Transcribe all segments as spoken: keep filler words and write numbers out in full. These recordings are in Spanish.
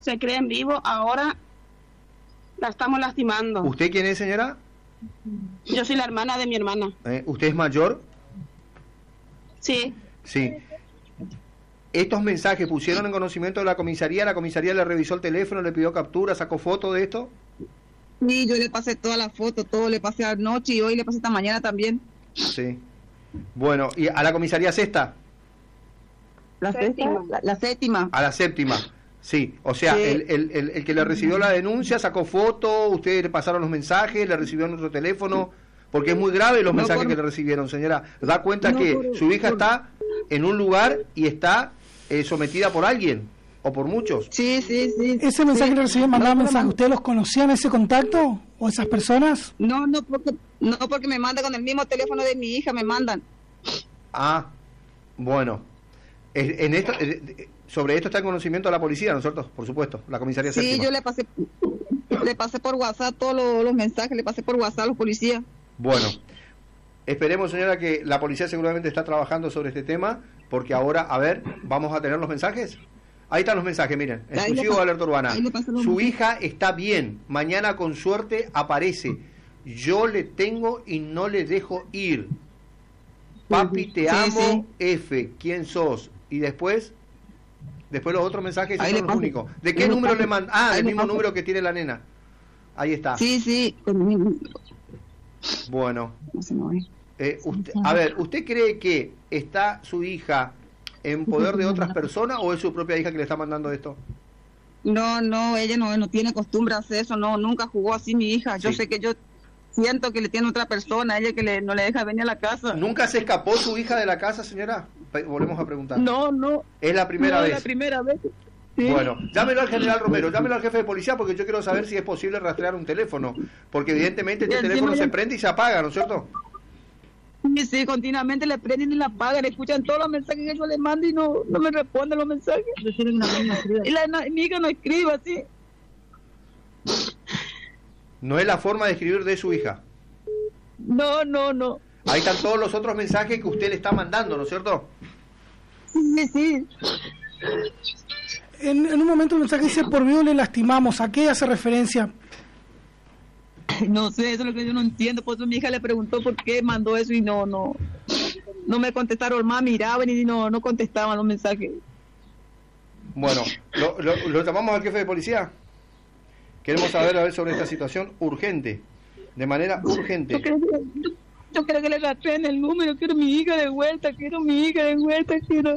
se creen vivos, ahora la estamos lastimando. ¿Usted quién es, señora? Yo soy la hermana de mi hermana. ¿Eh? ¿Usted es mayor? Sí. Sí. ¿Estos mensajes pusieron en conocimiento de la comisaría? ¿La comisaría le revisó el teléfono, le pidió captura, sacó foto de esto? Sí, yo le pasé todas las fotos, todo le pasé anoche y hoy le pasé esta mañana también. Sí. Bueno, ¿y a la comisaría sexta? La séptima. La, la séptima. A la séptima, sí. O sea, Sí. El, el, el, el que le recibió la denuncia sacó foto, ustedes le pasaron los mensajes, le recibió en otro teléfono, porque es muy grave los No, mensajes por- que le recibieron, señora. Da cuenta No, que por- su hija por- está en un lugar y está eh, sometida por alguien, o por muchos. Sí, sí, sí. Ese mensaje sí. que recibió mandaba No, mensaje. no, ¿Ustedes los conocían ese contacto o esas personas? No, no, porque, no porque me mandan con el mismo teléfono de mi hija, me mandan. Ah, bueno. En en esto, eh, sobre esto está en conocimiento de la policía, ¿no es cierto? Por supuesto, la comisaría Sí, séptima. yo le pasé, le pasé por WhatsApp todos los, los mensajes, le pasé por WhatsApp a los policías. Bueno, esperemos, señora, que la policía seguramente está trabajando sobre este tema, porque ahora, a ver, vamos a tener los mensajes. Ahí están los mensajes, miren, Ahí le exclusivo pa- de Alerta Urbana. ahí le paso los Su mensajes. hija está bien, mañana con suerte aparece. Yo le tengo y no le dejo ir. Papi, te Sí, amo, F, ¿quién sos? Y después, después los otros mensajes Ahí son le los paso. únicos. ¿De Ahí qué le número paso. le mandan? Ah, Ahí el le mismo paso. número que tiene la nena. Ahí está. Sí, sí. con- Bueno. No se me oye. Eh, usted, a ver, ¿usted cree que está su hija en poder de otras personas o es su propia hija que le está mandando esto? No, no, ella no, no tiene costumbre a hacer eso, no, nunca jugó así mi hija. Yo Sí. sé que yo siento que le tiene otra persona, ella que le, no le deja venir a la casa. ¿Nunca se escapó su hija de la casa, señora? Pe- Volvemos a preguntar. No, no. ¿Es la primera no, vez? Es la primera vez. Sí. Bueno, llámelo al general Romero, llámelo al jefe de policía porque yo quiero saber si es posible rastrear un teléfono. Porque evidentemente este Y encima teléfono ya- se prende y se apaga, ¿no es cierto? Sí, sí, continuamente le prenden y la apagan, escuchan todos los mensajes que yo le mando y no, no me responden los mensajes. Y la, na- mi hija no escribe así. No es la forma de escribir de su hija. No, no, no. Ahí están todos los otros mensajes que usted le está mandando, ¿no es cierto? Sí, sí. En, en un momento el mensaje dice, por miedo le lastimamos. ¿A qué hace referencia? No sé, eso es lo que yo no entiendo. Por eso mi hija le preguntó por qué mandó eso y no, no. No me contestaron más, miraban y no, no contestaban los mensajes. Bueno, ¿lo, lo, lo llamamos al jefe de policía? Queremos saber a ver sobre esta situación urgente, de manera urgente. Yo creo que, yo, yo creo que le rastreen el número, quiero mi hija de vuelta, quiero mi hija de vuelta, quiero...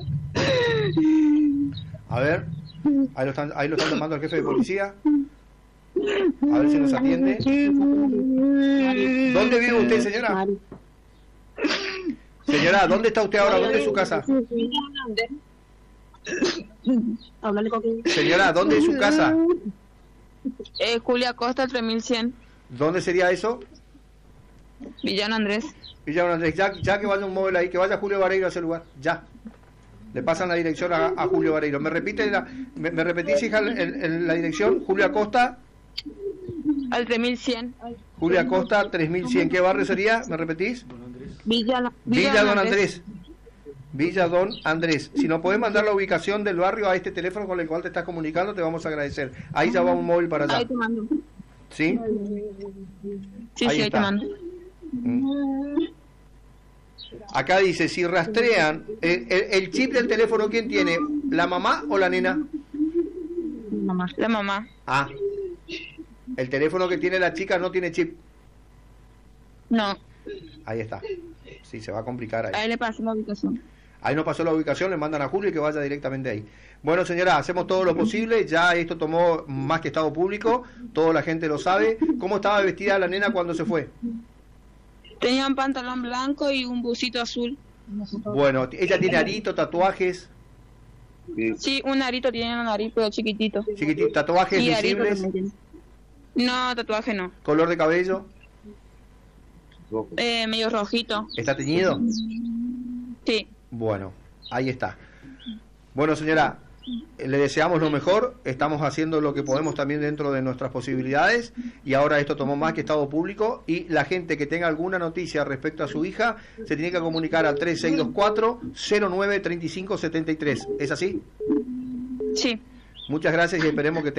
A ver, ahí lo están, ahí lo están llamando al jefe de policía. A ver si nos atiende. ¿Dónde vive usted, señora? Señora, ¿dónde está usted ahora? ¿Dónde es su casa? Señora, ¿dónde es su casa? Eh, Julia Costa, tres mil cien, ¿Dónde sería eso? Villano Andrés. Villa Don Andrés, ya, ya que vaya un móvil ahí, que vaya Julio Vareiro a ese lugar, ya. Le pasan la dirección a, a Julio Vareiro. ¿Me repite la, me, me repetís, hija, el- el- la dirección? Julio Acosta, Al tres mil cien. Julio Acosta, tres mil cien. ¿Qué barrio sería? ¿Me repetís? Villa, Villa Don Andrés. Villa Don Andrés. Si nos podés mandar la ubicación del barrio a este teléfono con el cual te estás comunicando, te vamos a agradecer. Ahí ya va un móvil para allá. Ahí te mando. ¿Sí? Sí, Ahí sí, ahí está. te mando. Mm. Acá dice, si rastrean, el, el- el chip del teléfono, ¿quién tiene? ¿La mamá o la nena? Mamá. La mamá. Ah, el teléfono que tiene la chica no tiene chip. No, Ahí está. Sí, se va a complicar ahí. ahí le pasé la ubicación. Ahí nos pasó la ubicación, le mandan a Julio y que vaya directamente ahí. Bueno, señora, hacemos todo lo posible. Ya esto tomó más que estado público. Toda la gente lo sabe. ¿Cómo estaba vestida la nena cuando se fue? Tenía un pantalón blanco y un busito azul. Bueno, ella tiene arito, tatuajes, Sí, un arito, tiene un arito pero chiquitito. chiquititos, tatuajes Y arito visibles, también tiene. No, tatuaje no. color de cabello. Eh, medio rojito. ¿Está teñido? Sí. Bueno, ahí está. Bueno, señora, le deseamos lo mejor, estamos haciendo lo que podemos también dentro de nuestras posibilidades y ahora esto tomó más que estado público y la gente que tenga alguna noticia respecto a su hija se tiene que comunicar al tres seis dos cuatro cero nueve tres cinco siete tres. ¿Es así? Sí. Muchas gracias y esperemos que